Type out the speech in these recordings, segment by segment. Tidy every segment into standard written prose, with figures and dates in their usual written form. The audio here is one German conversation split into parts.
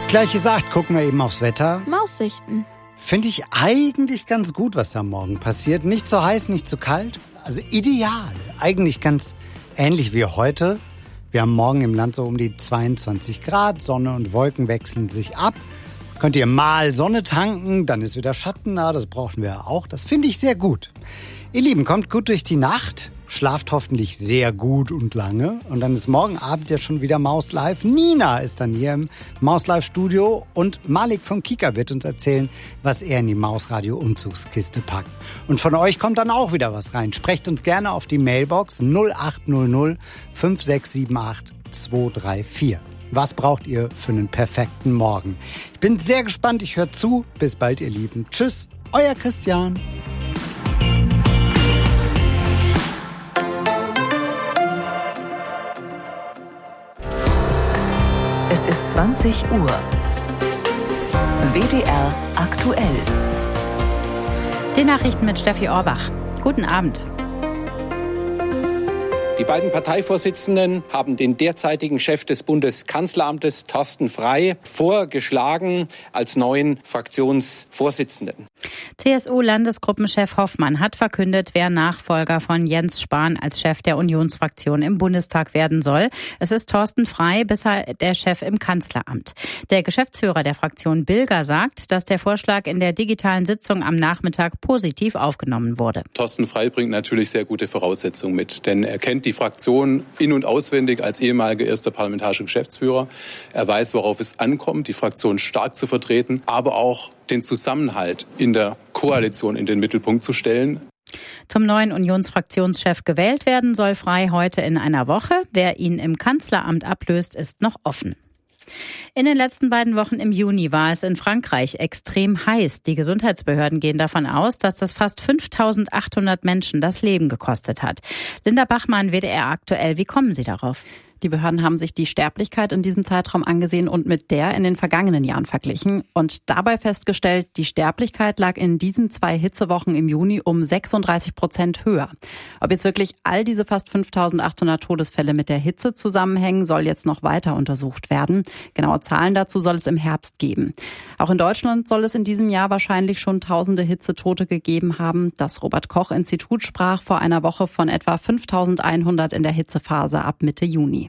Gleich gesagt, gucken wir eben aufs Wetter. Maussichten. Finde ich eigentlich ganz gut, was da morgen passiert. Nicht zu heiß, nicht zu kalt. Also ideal. Eigentlich ganz ähnlich wie heute. Wir haben morgen im Land so um die 22 Grad. Sonne und Wolken wechseln sich ab. Könnt ihr mal Sonne tanken, dann ist wieder Schatten da. Das brauchen wir auch. Das finde ich sehr gut. Ihr Lieben, kommt gut durch die Nacht. Schlaft hoffentlich sehr gut und lange. Und dann ist morgen Abend ja schon wieder Maus Live. Nina ist dann hier im Maus Live Studio und Malik vom Kika wird uns erzählen, was er in die Mausradio Umzugskiste packt. Und von euch kommt dann auch wieder was rein. Sprecht uns gerne auf die Mailbox 0800 5678 234. Was braucht ihr für einen perfekten Morgen? Ich bin sehr gespannt. Ich höre zu. Bis bald, ihr Lieben. Tschüss, euer Christian. Es ist 20 Uhr. WDR aktuell. Die Nachrichten mit Steffi Orbach. Guten Abend. Die beiden Parteivorsitzenden haben den derzeitigen Chef des Bundeskanzleramtes, Thorsten Frey, vorgeschlagen als neuen Fraktionsvorsitzenden. CSU-Landesgruppenchef Hoffmann hat verkündet, wer Nachfolger von Jens Spahn als Chef der Unionsfraktion im Bundestag werden soll. Es ist Thorsten Frey, bisher der Chef im Kanzleramt. Der Geschäftsführer der Fraktion Bilger sagt, dass der Vorschlag in der digitalen Sitzung am Nachmittag positiv aufgenommen wurde. Thorsten Frey bringt natürlich sehr gute Voraussetzungen mit, denn er kennt die Fraktion in- und auswendig als ehemaliger erster parlamentarischer Geschäftsführer. Er weiß, worauf es ankommt, die Fraktion stark zu vertreten, aber auch den Zusammenhalt in der Koalition in den Mittelpunkt zu stellen. Zum neuen Unionsfraktionschef gewählt werden soll Frey heute in einer Woche. Wer ihn im Kanzleramt ablöst, ist noch offen. In den letzten beiden Wochen im Juni war es in Frankreich extrem heiß. Die Gesundheitsbehörden gehen davon aus, dass das fast 5.800 Menschen das Leben gekostet hat. Linda Bachmann, WDR aktuell. Wie kommen Sie darauf? Die Behörden haben sich die Sterblichkeit in diesem Zeitraum angesehen und mit der in den vergangenen Jahren verglichen und dabei festgestellt, die Sterblichkeit lag in diesen 2 Hitzewochen im Juni um 36% höher. Ob jetzt wirklich all diese fast 5.800 Todesfälle mit der Hitze zusammenhängen, soll jetzt noch weiter untersucht werden. Genaue Zahlen dazu soll es im Herbst geben. Auch in Deutschland soll es in diesem Jahr wahrscheinlich schon tausende Hitzetote gegeben haben. Das Robert-Koch-Institut sprach vor einer Woche von etwa 5.100 in der Hitzephase ab Mitte Juni.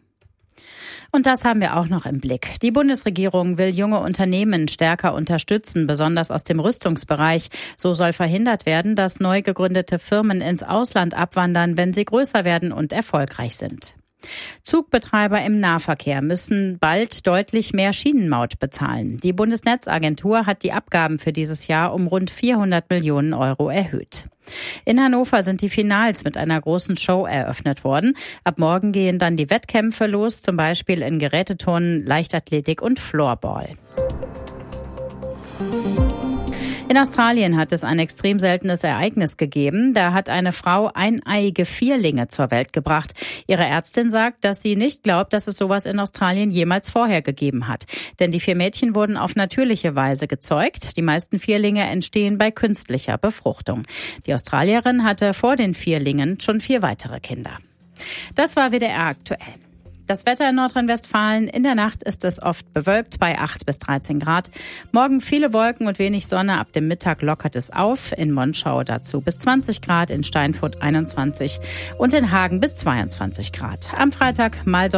Und das haben wir auch noch im Blick. Die Bundesregierung will junge Unternehmen stärker unterstützen, besonders aus dem Rüstungsbereich. So soll verhindert werden, dass neu gegründete Firmen ins Ausland abwandern, wenn sie größer werden und erfolgreich sind. Zugbetreiber im Nahverkehr müssen bald deutlich mehr Schienenmaut bezahlen. Die Bundesnetzagentur hat die Abgaben für dieses Jahr um rund 400 Millionen Euro erhöht. In Hannover sind die Finals mit einer großen Show eröffnet worden. Ab morgen gehen dann die Wettkämpfe los, zum Beispiel in Geräteturnen, Leichtathletik und Floorball. In Australien hat es ein extrem seltenes Ereignis gegeben. Da hat eine Frau eineiige Vierlinge zur Welt gebracht. Ihre Ärztin sagt, dass sie nicht glaubt, dass es sowas in Australien jemals vorher gegeben hat. Denn die 4 Mädchen wurden auf natürliche Weise gezeugt. Die meisten Vierlinge entstehen bei künstlicher Befruchtung. Die Australierin hatte vor den Vierlingen schon 4 weitere Kinder. Das war WDR aktuell. Das Wetter in Nordrhein-Westfalen. In der Nacht ist es oft bewölkt bei 8 bis 13 Grad. Morgen viele Wolken und wenig Sonne. Ab dem Mittag lockert es auf. In Monschau dazu bis 20 Grad, in Steinfurt 21 und in Hagen bis 22 Grad. Am Freitag mal Sonne.